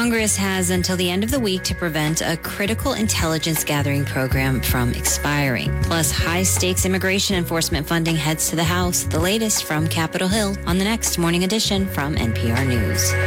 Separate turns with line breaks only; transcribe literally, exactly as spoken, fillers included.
Congress has until the end of the week to prevent a critical intelligence gathering program from expiring. Plus, high-stakes immigration enforcement funding heads to the House. The latest from Capitol Hill on the next Morning Edition from N P R News.